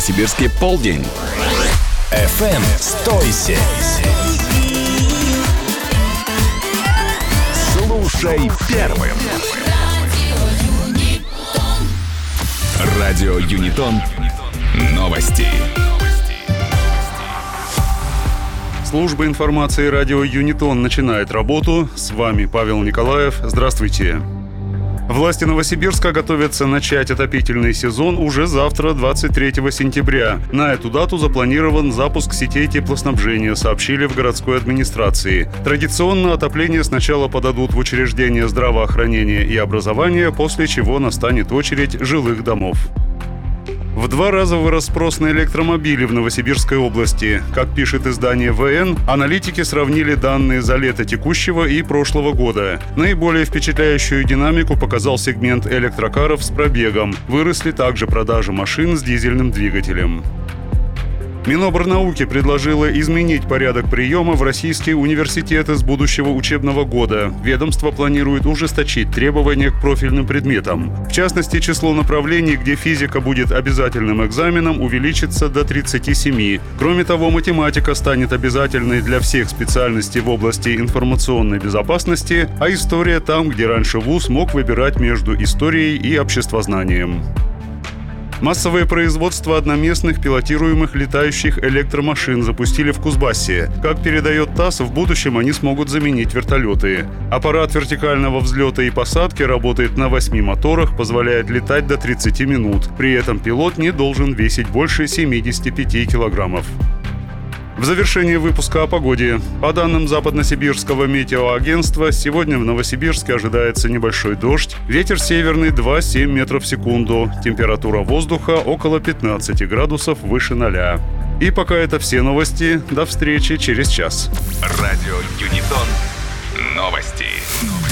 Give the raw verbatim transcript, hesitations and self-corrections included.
Новосибирске полдень. эф эм «Стойся». Слушай первым. Радио Юнитон. Новости. Служба информации радио Юнитон начинает работу. С вами Павел Николаев. Здравствуйте. Власти Новосибирска готовятся начать отопительный сезон уже завтра, двадцать третьего сентября. На эту дату запланирован запуск сетей теплоснабжения, сообщили в городской администрации. Традиционно отопление сначала подадут в учреждения здравоохранения и образования, после чего настанет очередь жилых домов. В два раза вырос спрос на электромобили в Новосибирской области. Как пишет издание вэ эн, аналитики сравнили данные за лето текущего и прошлого года. Наиболее впечатляющую динамику показал сегмент электрокаров с пробегом. Выросли также продажи машин с дизельным двигателем. Минобрнауки предложило изменить порядок приема в российские университеты с будущего учебного года. Ведомство планирует ужесточить требования к профильным предметам. В частности, число направлений, где физика будет обязательным экзаменом, увеличится до тридцати семи. Кроме того, математика станет обязательной для всех специальностей в области информационной безопасности, а история там, где раньше вуз мог выбирать между историей и обществознанием. Массовое производство одноместных пилотируемых летающих электромашин запустили в Кузбассе. Как передает ТАСС, в будущем они смогут заменить вертолеты. Аппарат вертикального взлета и посадки работает на восьми моторах, позволяет летать до тридцати минут. При этом пилот не должен весить больше семидесяти пяти килограммов. В завершение выпуска о погоде. По данным Западносибирского метеоагентства, сегодня в Новосибирске ожидается небольшой дождь. Ветер северный два целых семь метров в секунду. Температура воздуха около пятнадцати градусов выше ноля. И пока это все новости. До встречи через час. Радио Юнитон. Новости.